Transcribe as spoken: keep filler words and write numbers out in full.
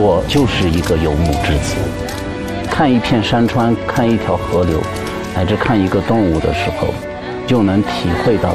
我就是一个游牧之子。看一片山川，看一条河流，乃至看一个动物的时候，就能体会到